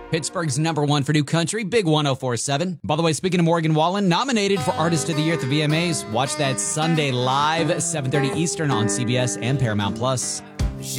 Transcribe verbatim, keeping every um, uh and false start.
Pittsburgh's number one for new country, Big one oh four point seven. By the way, speaking of Morgan Wallen, nominated for Artist of the Year at the V M As. Watch that Sunday live, seven thirty Eastern on C B S and Paramount Plus.